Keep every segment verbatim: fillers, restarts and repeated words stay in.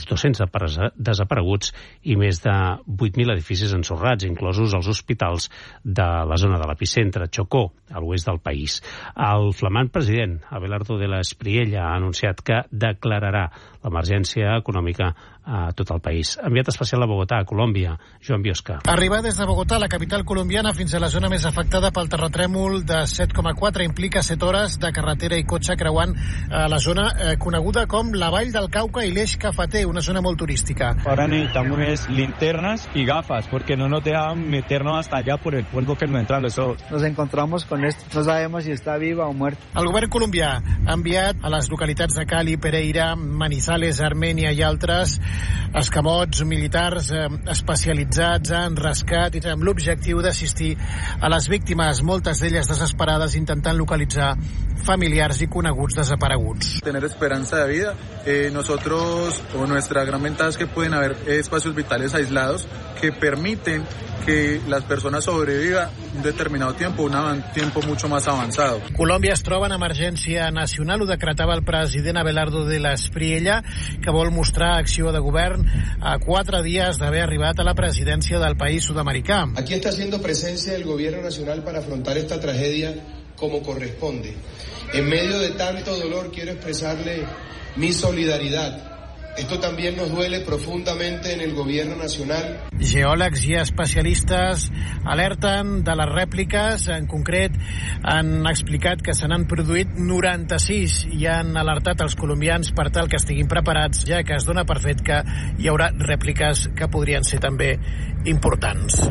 dos-cents desapareguts i més de vuit mil edificis ensorrats, inclosos els hospitals de la zona de l'epicentre, Chocó, a l'oest del país. El flamant president, Abelardo de la Espriella, ha anunciat que declararà l'emergència econòmica a tot el país. Enviat especial a Bogotà, a Colòmbia, Joan Biosca. Arribar des de Bogotà, la capital colombiana, fins a la zona més afectada pel terratrèmol de set coma quatre implica set hores de carretera i cotxe creuant a la zona eh, coneguda com la Vall del Cauca i l'Eix Cafeter, una zona molt turística. Ahora necesitamos es linternas y gafas, porque no nos dejan meternos hasta allá por el polvo que nos entra los ojos. Nos encontramos con esto, no sabemos si está viva o muerta. El govern colombià ha enviat a les localitats de Cali, Pereira, Manizales, Armènia i altres escamots militars eh, especialitzats en rescat i amb l'objectiu d'assistir a les víctimes, moltes d'elles desesperades, intentant localitzar familiars i coneguts desapareguts. Tener esperanza de vida. Eh, nosotros, o nuestra gran ventaja es que pueden haber espacios vitales aislados que permiten que las personas sobrevivan un determinado tiempo, un tiempo mucho más avanzado. Colòmbia es troba en emergència nacional, ho decretava el president Abelardo de la Espriella, que vol mostrar acció de govern a quatre dies d'haver arribat a la presidència del país sud-americà. Aquí está haciendo presencia el gobierno nacional para afrontar esta tragedia como corresponde. En medio de tanto dolor quiero expresarle mi solidaridad. Esto también nos duele profundamente en el gobierno nacional. Geòlegs i especialistes alerten de les rèpliques. En concret, han explicat que se n'han produït noranta-sis i han alertat els colombians per tal que estiguin preparats, ja que es dona per fet que hi haurà rèpliques que podrien ser també importants.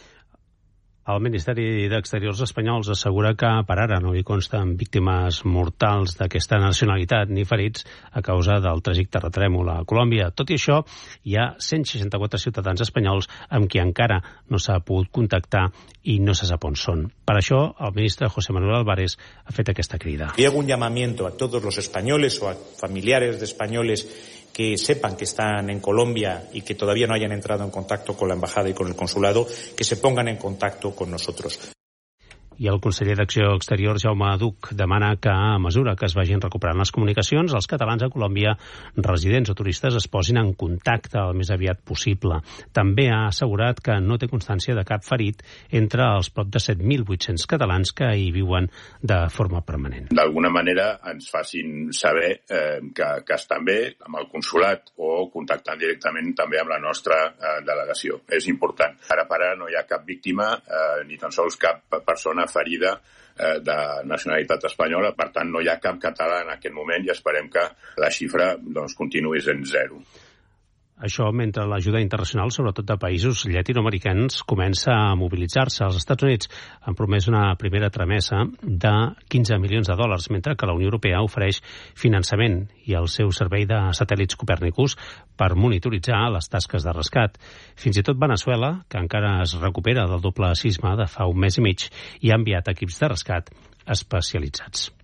El Ministeri d'Exteriors espanyols assegura que per ara no hi consten víctimes mortals d'aquesta nacionalitat ni ferits a causa del tràgic terratrèmol a Colòmbia. Tot i això, hi ha cent seixanta-quatre ciutadans espanyols amb qui encara no s'ha pogut contactar i no se sap on són. Per això, el ministre José Manuel Álvarez ha fet aquesta crida. Y hago un llamamiento a todos los españoles o a familiares de españoles que sepan que están en Colombia y que todavía no hayan entrado en contacto con la embajada y con el consulado, que se pongan en contacto con nosotros. I el conseller d'Acció Exterior, Jaume Duch, demana que, a mesura que es vagin recuperant les comunicacions, els catalans a Colòmbia, residents o turistes, es posin en contacte el més aviat possible. També ha assegurat que no té constància de cap ferit entre els prop de set mil vuit-cents catalans que hi viuen de forma permanent. D'alguna manera ens facin saber eh, que, que estan bé amb el consulat o contactant directament també amb la nostra eh, delegació. És important. Ara per ara no hi ha cap víctima, eh, ni tan sols cap persona ferida eh, de nacionalitat espanyola. Per tant, no hi ha cap català en aquest moment i esperem que la xifra doncs, continuï sent zero. Això mentre l'ajuda internacional, sobretot de països llatinoamericans, comença a mobilitzar-se. Els Estats Units han promès una primera tramesa de quinze milions de dòlars, mentre que la Unió Europea ofereix finançament i el seu servei de satèl·lits Copernicus per monitoritzar les tasques de rescat. Fins i tot Veneçuela, que encara es recupera del doble sisme de fa un mes i mig, i ha enviat equips de rescat especialitzats.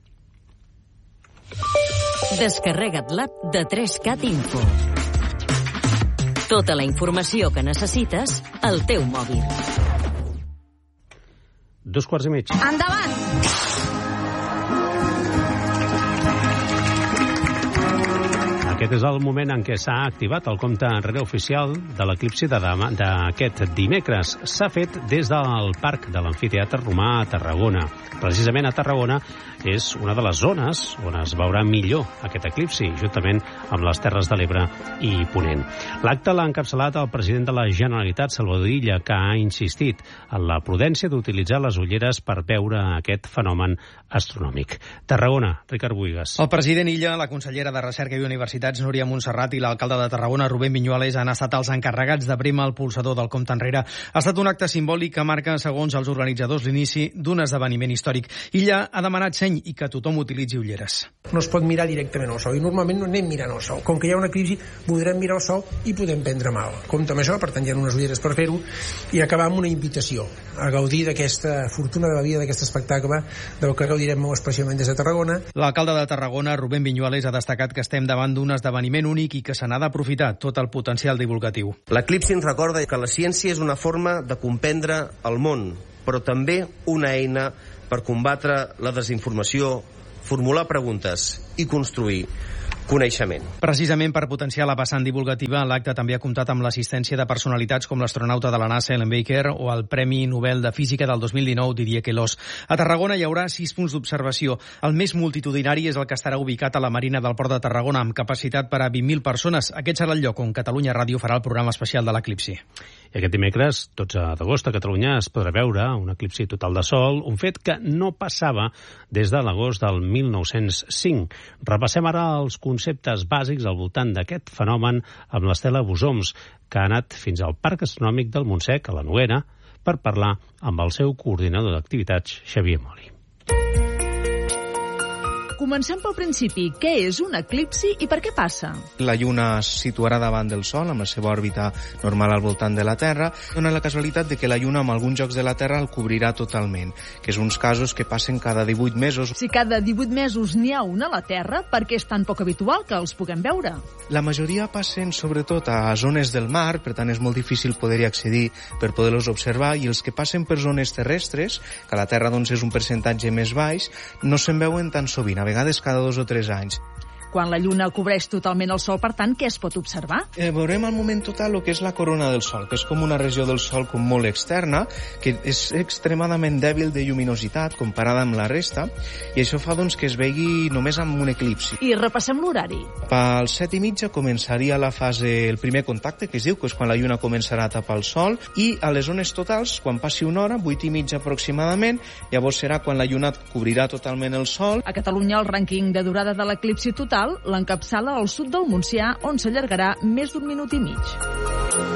Descarrega't l'app de tres cat Info. Tota la informació que necessites al teu mòbil. Dos quarts i mig. Endavant! Aquest és el moment en què s'ha activat el compte enrere oficial de l'eclipsi de demà d'aquest dimecres. S'ha fet des del Parc de l'Amfiteatre Romà a Tarragona. Precisament a Tarragona és una de les zones on es veurà millor aquest eclipsi, juntament amb les Terres de l'Ebre i Ponent. L'acte l'ha encapçalat el president de la Generalitat, Salvador Illa, que ha insistit en la prudència d'utilitzar les ulleres per veure aquest fenomen astronòmic. Tarragona, Ricard Buigas. El president Illa, la consellera de Recerca i Universitats, Núria Montserrat, i l'alcalde de Tarragona, Rubén Viñuales, han estat els encarregats de prémer el pulsador del compte enrere. Ha estat un acte simbòlic que marca, segons els organitzadors, l'inici d'un esdeveniment històric. Illa ha demanat seny i que tothom utilitzi ulleres. No es pot mirar directament al sol i normalment no anem mirant al sol. Com que hi ha una eclipsi, podrem mirar al sol i podem prendre mal. Compte amb això, per tant hi ha unes ulleres per fer-ho, i acabar amb una invitació a gaudir d'aquesta fortuna de la vida, d'aquest espectacle del que gaudirem molt especialment des de Tarragona. L'alcalde de Tarragona, Rubén Viñuales, ha destacat que estem davant d'un esdeveniment únic i que se n'ha d'aprofitar tot el potencial divulgatiu. L'eclipsi ens recorda que la ciència és una forma de comprendre el món, però també una eina per combatre la desinformació, formular preguntes i construir coneixement. Precisament per potenciar la vessant divulgativa, l'acte també ha comptat amb l'assistència de personalitats com l'astronauta de la NASA, Ellen Baker, o el Premi Nobel de Física del dos mil dinou, Didier Queloz. A Tarragona hi haurà sis punts d'observació. El més multitudinari és el que estarà ubicat a la Marina del Port de Tarragona, amb capacitat per a vint mil persones. Aquest serà el lloc on Catalunya Ràdio farà el programa especial de l'eclipsi. I aquest dimecres, dotze d'agost, a Catalunya es podrà veure un eclipsi total de sol, un fet que no passava des de l'agost del mil nou-cents cinc. Repassem ara els conceptes bàsics al voltant d'aquest fenomen amb l'Estela Busoms, que ha anat fins al Parc Astronòmic del Montsec, a la Noguera, per parlar amb el seu coordinador d'activitats, Xavier Moli. Comencem pel principi. Què és un eclipsi i per què passa? La Lluna es situarà davant del Sol, amb la seva òrbita normal al voltant de la Terra. Dona la casualitat de que la Lluna, amb alguns jocs de la Terra, el cobrirà totalment, que és uns casos que passen cada divuit mesos. Si cada divuit mesos n'hi ha una a la Terra, per què és tan poc habitual que els puguem veure? La majoria passen sobretot a zones del mar, per tant és molt difícil poder-hi accedir per poder-los observar, i els que passen per zones terrestres, que a la Terra doncs, és un percentatge més baix, no se'n veuen tan sovint, a vegades cada dos o tres anys. Quan la Lluna cobreix totalment el Sol, per tant, què es pot observar? Eh, veurem al moment total el que és la corona del Sol, que és com una regió del Sol com molt externa, que és extremadament dèbil de lluminositat comparada amb la resta, i això fa doncs, que es vegi només amb un eclipsi. I repassem l'horari. Pel set i mitja començaria la fase, el primer contacte, que es diu, que és quan la Lluna començarà a tapar el Sol, i a les zones totals, quan passi una hora, vuit i mitja aproximadament, llavors serà quan la Lluna cobrirà totalment el Sol. A Catalunya, el rànquing de durada de l'eclipsi total l'encapçala al sud del Montsià, on s'allargarà més d'un minut i mig.